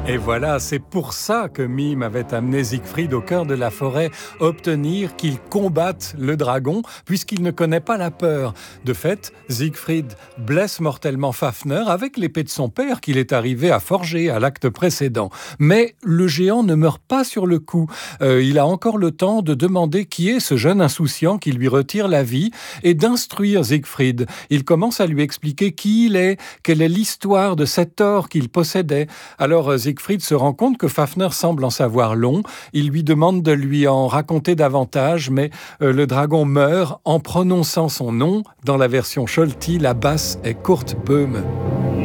Et voilà, c'est pour ça que Mime avait amené Siegfried au cœur de la forêt, obtenir qu'il combatte le dragon, puisqu'il ne connaît pas la peur. De fait, Siegfried blesse mortellement Fafner avec l'épée de son père qu'il est arrivé à forger à l'acte précédent. Mais le géant ne meurt pas sur le coup. Il a encore le temps de demander qui est ce jeune insouciant qui lui retire la vie et d'instruire Siegfried. Il commence à lui expliquer qui il est, quelle est l'histoire de cet or qu'il possédait. Alors Siegfried se rend compte que Fafner semble en savoir long. Il lui demande de lui en raconter davantage, mais le dragon meurt en prononçant son nom. Dans la version Sholti, la basse est Kurt Böhme.